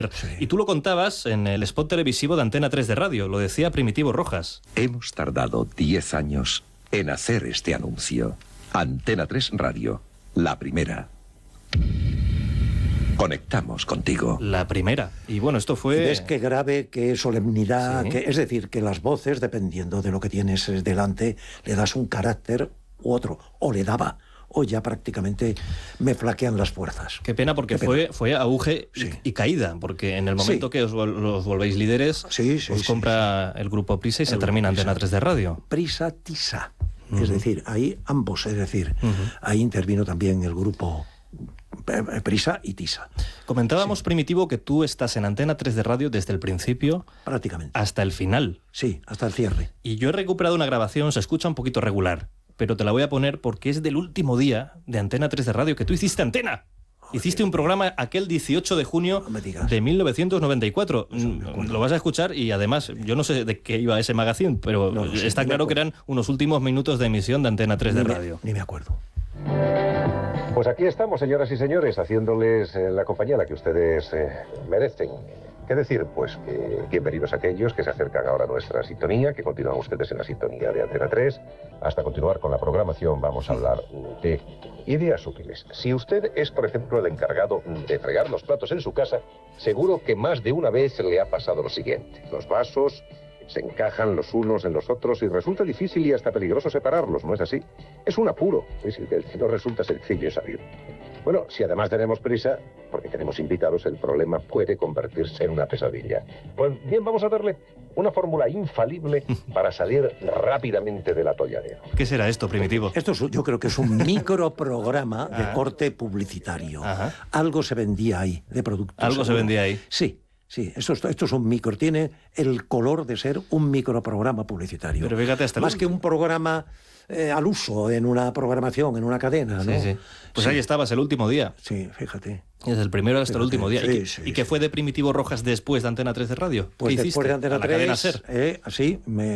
Sí. Y tú lo contabas en el spot televisivo de Antena 3 de radio, lo decía Primitivo Rojas. Hemos tardado 10 años en hacer este anuncio. Antena 3 Radio, la primera. Conectamos contigo. La primera. Y bueno, esto fue... ¿Ves qué grave, qué solemnidad? Sí. Es decir, que las voces, dependiendo de lo que tienes delante, le das un carácter u otro, o le daba, o ya prácticamente me flaquean las fuerzas. Qué pena, porque Qué pena. fue auge Sí. y caída, porque en el momento Sí. que os volvéis líderes, os compra el grupo Prisa y se termina Antena 3 de radio. Prisa Tisa. Es decir, ahí ambos, ahí intervino también el grupo Prisa y Tisa. Comentábamos, Primitivo, que tú estás en Antena 3 de radio desde el principio Prácticamente. hasta el final. Sí, hasta el cierre. Y yo he recuperado una grabación, se escucha un poquito regular, pero te la voy a poner porque es del último día de Antena 3 de radio que tú hiciste antena. Hiciste un programa aquel 18 de junio No me digas. de 1994. Lo vas a escuchar y además, yo no sé de qué iba ese magazine, pero No lo sé, está ni me claro que acuerdo. eran unos últimos minutos de emisión de Antena 3 de radio. Ni me acuerdo. Pues aquí estamos, señoras y señores, haciéndoles la compañía a la que ustedes merecen. ¿Qué decir? Pues que bienvenidos a aquellos que se acercan ahora a nuestra sintonía, que continúan ustedes en la sintonía de Antena 3. Hasta continuar con la programación vamos a hablar de ideas útiles. Si usted es, por ejemplo, el encargado de fregar los platos en su casa, seguro que más de una vez le ha pasado lo siguiente. Los vasos se encajan los unos en los otros y resulta difícil y hasta peligroso separarlos, ¿no es así? Es un apuro, es el que no resulta sencillo y sabio. Bueno, si además tenemos prisa, porque tenemos invitados, el problema puede convertirse en una pesadilla. Pues bien, vamos a darle una fórmula infalible para salir rápidamente del atolladero. ¿Qué será esto, Primitivo? Esto yo creo que es un microprograma de corte publicitario. Ajá. Algo se vendía ahí, de productos. Algo se seguro. vendía ahí. Sí, esto es un micro, tiene el color de ser un microprograma publicitario. Pero fíjate, hasta más que un programa al uso en una programación, en una cadena, ¿no? Sí. Pues ahí estabas, el último día. Sí, fíjate. Desde el primero hasta el último día. Sí, ¿Y qué fue de Primitivo Rojas después de Antena 3 de radio? Pues ¿Qué después hiciste? de Antena ¿A la cadena 3, SER? así me